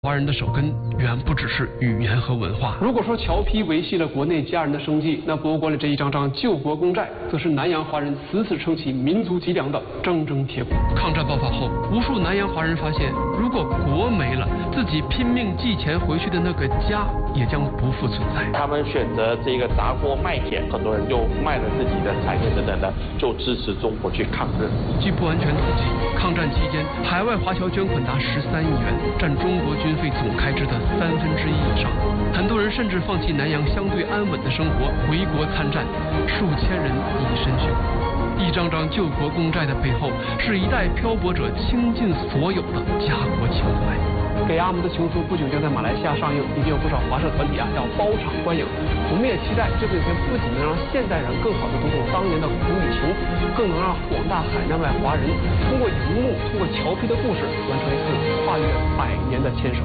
华人的手根远不只是语言和文化。如果说侨批维系了国内家人的生计，那博物馆里这一张张救国公债，则是南洋华人此次撑起民族脊梁的铮铮铁骨。抗战爆发后，无数南洋华人发现，如果国没了，自己拼命寄钱回去的那个家也将不复存在。 他们选择这个砸锅卖铁，很多人就卖了自己的产业等等的，就支持中国去抗日。 据不完全统计，抗战期间海外华侨捐款达13亿元，占中国军费总开支的1/3以上。很多人甚至放弃南洋相对安稳的生活，回国参战，数千人以身殉国。一张张救国公债的背后，是一代漂泊者倾尽所有的家国情怀。给阿姆的情书不久将在马来西亚上映，已经有不少华社团体要包场观影。我们也期待这部影片不仅能让现代人更好地读懂当年的苦与情，更能让广大海内外华人通过荧幕、通过侨批的故事，完成一次跨越100年的牵手。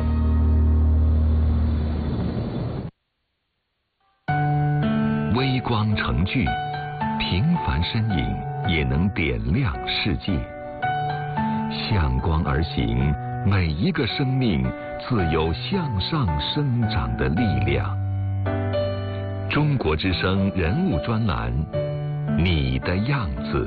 微光成炬，平凡身影也能点亮世界。向光而行，每一个生命自有向上生长的力量。中国之声人物专栏，你的样子。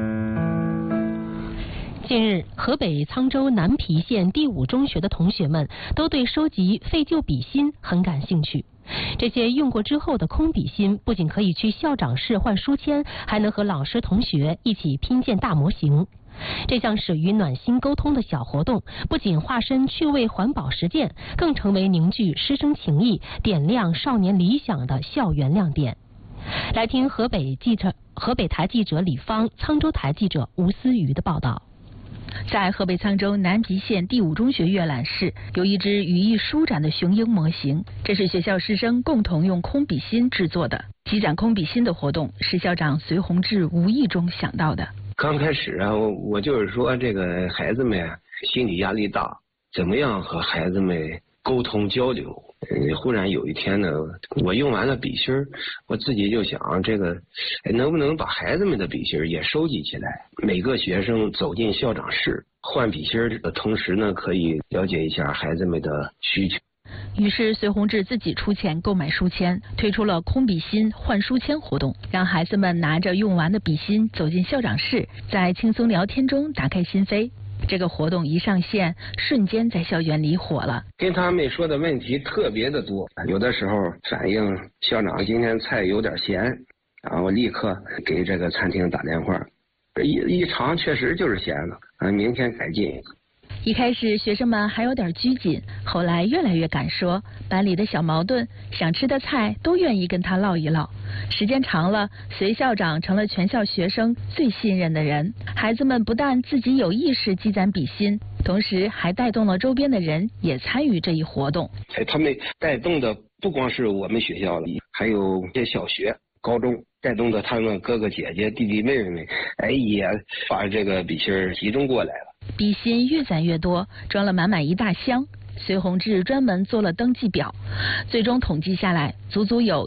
近日，河北沧州南皮县第5中学的同学们都对收集废旧笔芯很感兴趣。这些用过之后的空笔芯不仅可以去校长室换书签，还能和老师同学一起拼建大模型。这项始于暖心沟通的小活动，不仅化身趣味环保实践，更成为凝聚师生情谊、点亮少年理想的校园亮点。来听河北台记者李芳、沧州台记者吴思瑜的报道。在河北沧州南皮县第5中学阅览室，有一只羽翼舒展的雄鹰模型，这是学校师生共同用空笔芯制作的。积攒空笔芯的活动是校长隋宏志无意中想到的。 刚开始啊，我就是说这个孩子们心理压力大，怎么样和孩子们沟通交流。忽然有一天呢，我用完了笔芯儿，我自己就想这个能不能把孩子们的笔芯儿也收集起来，每个学生走进校长室换笔芯儿的同时呢，可以了解一下孩子们的需求。 于是隋宏志自己出钱购买书签，推出了空笔芯换书签活动，让孩子们拿着用完的笔芯走进校长室，在轻松聊天中打开心扉。这个活动一上线，瞬间在校园里火了。 跟他们说的问题特别的多，有的时候反映校长今天菜有点咸，然后我立刻给这个餐厅打电话，一尝确实就是咸了，明天改进。 一开始学生们还有点拘谨，后来越来越敢说，班里的小矛盾、想吃的菜都愿意跟他唠一唠。时间长了，隋校长成了全校学生最信任的人。孩子们不但自己有意识积攒笔芯，同时还带动了周边的人也参与这一活动。 他们带动的不光是我们学校的，还有些小学、高中，带动的他们哥哥姐姐、弟弟妹妹们，也把这个笔芯集中过来了。 笔芯越攒越多，装了满满一大箱。隋宏志专门做了登记表，最终统计下来，足足有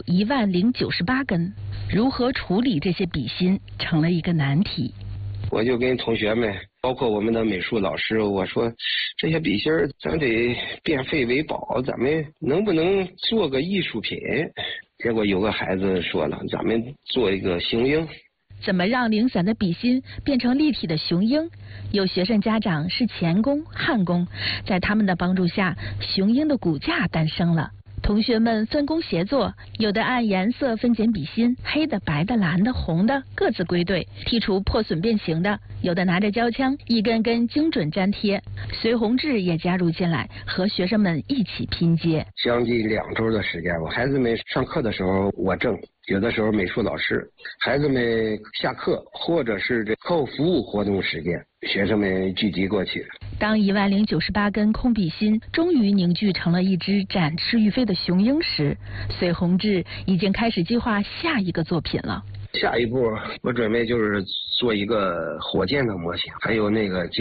10098根。如何处理这些笔芯，成了一个难题。 我就跟同学们，包括我们的美术老师，我说这些笔芯咱得变废为宝，咱们能不能做个艺术品？结果有个孩子说了，咱们做一个雄鹰。 怎么让零散的笔芯变成立体的雄鹰？有学生家长是钳工、焊工，在他们的帮助下，雄鹰的骨架诞生了。同学们分工协作，有的按颜色分拣笔芯，黑的、白的、蓝的、红的各自归队，剔除破损变形的；有的拿着胶枪，一根根精准粘贴。隋宏志也加入进来，和学生们一起拼接。 将近2周的时间，我孩子们上课的时候我正，有的时候美术老师，孩子们下课或者是这课后服务活动时间，学生们聚集过去。 当10098根空笔芯终于凝聚成了一只展翅欲飞的雄鹰时，隋宏志已经开始计划下一个作品了。 下一步我准备就是做一个火箭的模型，还有那个